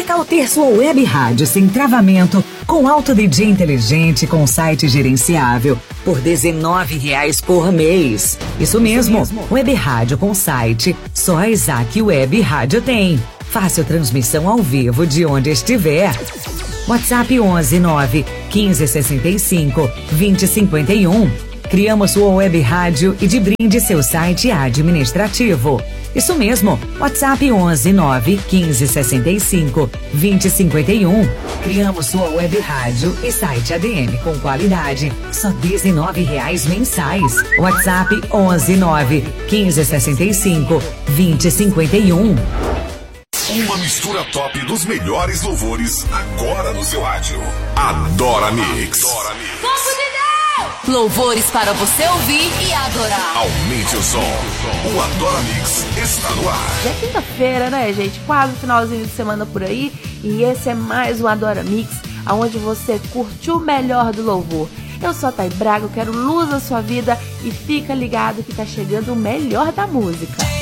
tal ter sua web rádio sem travamento, com alto DJ inteligente, com site gerenciável, por R$19 por mês? Isso mesmo, web rádio com site, só a Isaac Web Rádio tem. Fácil transmissão ao vivo de onde estiver. WhatsApp 11 9 15 65 20 51. Criamos sua web rádio e de brinde seu site administrativo. Isso mesmo, WhatsApp 11 9 15 65 20 51. Criamos sua web rádio e site ADM com qualidade, só R$19 mensais. WhatsApp 11 9 15 65 20 51. Uma mistura top dos melhores louvores agora no seu rádio. Adora Mix. Louvores para você ouvir e adorar. Aumente o som. O Adora Mix está no ar. Já é quinta-feira, né, gente? Quase finalzinho de semana por aí. E esse é mais um Adora Mix, onde você curte o melhor do louvor. Eu sou a Thay Braga, eu quero luz na sua vida e fica ligado que tá chegando o melhor da música.